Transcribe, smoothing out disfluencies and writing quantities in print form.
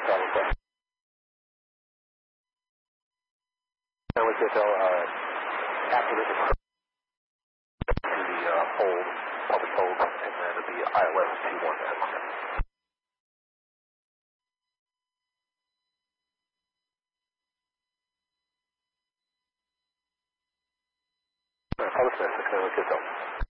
Now we get after this to the hold, public hold, and then it'll be ILS 21S. Public message, can I look at